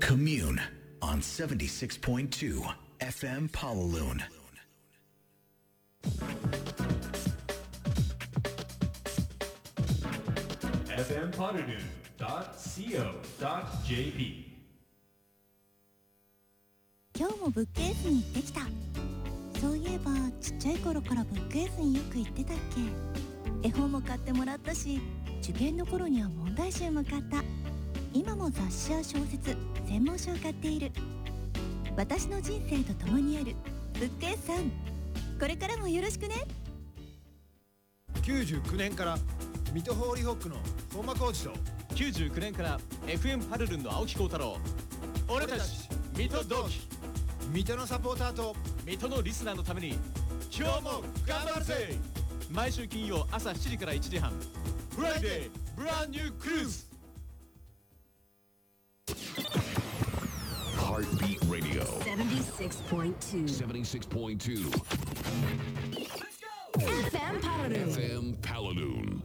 Commune on 76.2 FM Palaloon. fmpalaloon.co.jp 今日もブックエースに行ってきた。そういえばちっちゃい頃からブックエースによく行ってたっけ。絵本も買ってもらったし、受験の頃には問題集も買った。今も雑誌や小説、専門書を買っている。私の人生と共にあるブックエースさん、これからもよろしくね。 99年から水戸ホーリーホックの本間浩二と 99年から FM パルルンの青木幸太郎、俺たち水戸同期、 水戸のサポーターと水戸のリスナーのために今日も頑張るぜ。毎週金曜朝7時から1時半、フライデーブランニュークルーズ。 Heartbeat Radio 76.2 76.2 FM Palaloon FM Palaloon。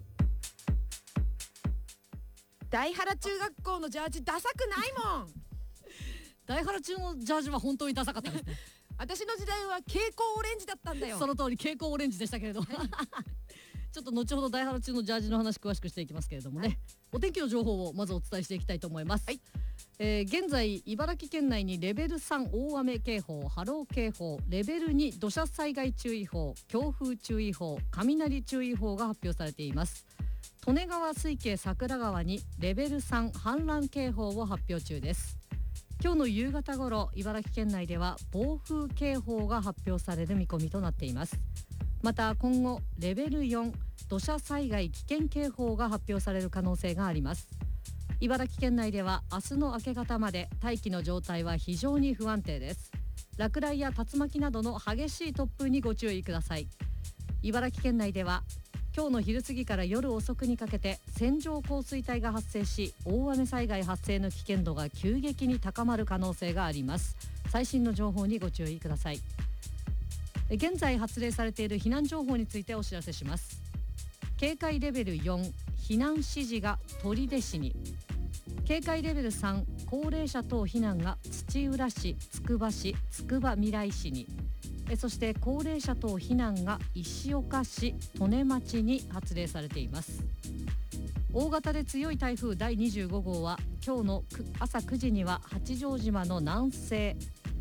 大原中学校のジャージダサくないもん。 大原中のジャージは本当にダサかったですね。 私の時代は蛍光オレンジだったんだよ。 その通り蛍光オレンジでしたけれどちょっと後ほど大原中のジャージの話詳しくしていきますけれどもね、はい、お天気の情報をまずお伝えしていきたいと思います、はい。現在茨城県内にレベル3大雨警報、波浪警報、レベル2土砂災害注意報、強風注意報、雷注意報が発表されています。利根川水系桜川にレベル3氾濫警報を発表中です。今日の夕方頃、茨城県内では暴風警報が発表される見込みとなっています。また今後レベル4土砂災害危険警報が発表される可能性があります。茨城県内では明日の明け方まで大気の状態は非常に不安定です。落雷や竜巻などの激しい突風にご注意ください。茨城県内では今日の昼過ぎから夜遅くにかけて線状降水帯が発生し、大雨災害発生の危険度が急激に高まる可能性があります。最新の情報にご注意ください。現在発令されている避難情報についてお知らせします。警戒レベル4避難指示が取手市に、警戒レベル3高齢者等避難が土浦市、つくば市、つくばみらい市に、そして高齢者等避難が石岡市、利根町に発令されています。大型で強い台風第25号は今日の朝9時には八丈島の西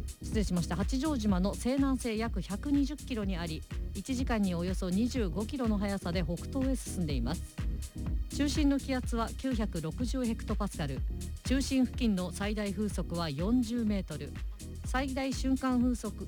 南西約120キロにあり、1時間におよそ25キロの速さで北東へ進んでいます。中心の気圧は960ヘクトパスカル、中心付近の最大風速は40メートル、最大瞬間風速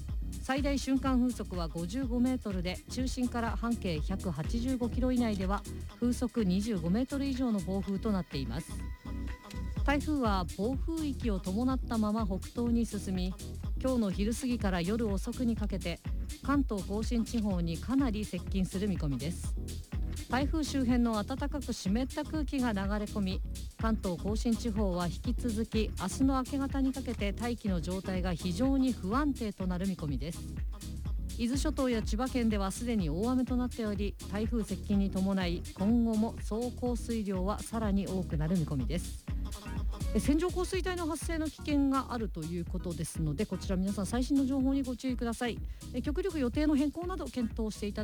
は55メートルで、中心から半径185キロ以内では風速25メートル以上の暴風となっています。台風は暴風域を伴ったまま北東に進み、今日の昼過ぎから夜遅くにかけて関東甲信地方にかなり接近する見込みです。台風周辺の暖かく湿った空気が流れ込み、関東甲信地方は引き続き明日の明け方にかけて大気の状態が非常に不安定となる見込みです。伊豆諸島や千葉県ではすでに大雨となっており、台風接近に伴い今後も総降水量はさらに多くなる見込みです。線状降水帯の発生の危険があるということですので、こちら皆さん最新の情報にご注意ください。極力予定の変更など検討していただ